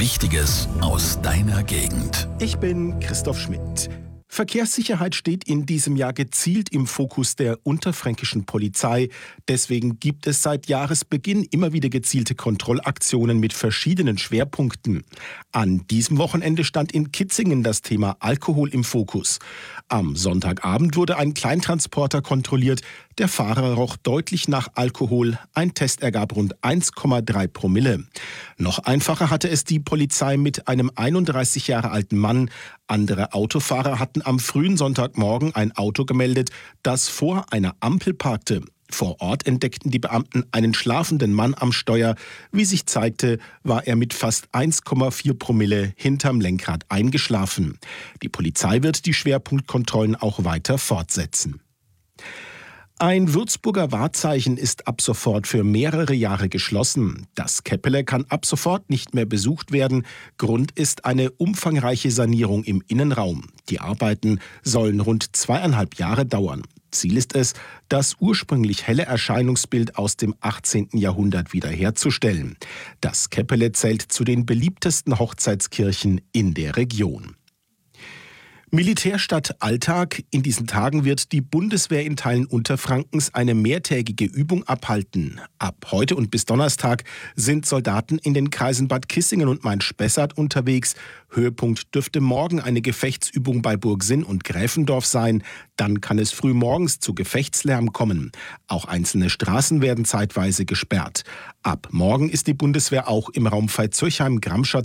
Wichtiges aus deiner Gegend. Ich bin Christoph Schmidt. Verkehrssicherheit steht in diesem Jahr gezielt im Fokus der unterfränkischen Polizei. Deswegen gibt es seit Jahresbeginn immer wieder gezielte Kontrollaktionen mit verschiedenen Schwerpunkten. An diesem Wochenende stand in Kitzingen das Thema Alkohol im Fokus. Am Sonntagabend wurde ein Kleintransporter kontrolliert. Der Fahrer roch deutlich nach Alkohol. Ein Test ergab rund 1,3 Promille. Noch einfacher hatte es die Polizei mit einem 31 Jahre alten Mann. Andere Autofahrer hatten am frühen Sonntagmorgen ein Auto gemeldet, das vor einer Ampel parkte. Vor Ort entdeckten die Beamten einen schlafenden Mann am Steuer. Wie sich zeigte, war er mit fast 1,4 Promille hinterm Lenkrad eingeschlafen. Die Polizei wird die Schwerpunktkontrollen auch weiter fortsetzen. Ein Würzburger Wahrzeichen ist ab sofort für mehrere Jahre geschlossen. Das Käppele kann ab sofort nicht mehr besucht werden. Grund ist eine umfangreiche Sanierung im Innenraum. Die Arbeiten sollen rund 2,5 Jahre dauern. Ziel ist es, das ursprünglich helle Erscheinungsbild aus dem 18. Jahrhundert wiederherzustellen. Das Käppele zählt zu den beliebtesten Hochzeitskirchen in der Region. Militärstadt Alltag. In diesen Tagen wird die Bundeswehr in Teilen Unterfrankens eine mehrtägige Übung abhalten. Ab heute und bis Donnerstag sind Soldaten in den Kreisen Bad Kissingen und Main-Spessart unterwegs. Höhepunkt dürfte morgen eine Gefechtsübung bei Burgsinn und Gräfendorf sein. Dann kann es früh morgens zu Gefechtslärm kommen. Auch einzelne Straßen werden zeitweise gesperrt. Ab morgen ist die Bundeswehr auch im Raum Veitshöchheim-Gramschatz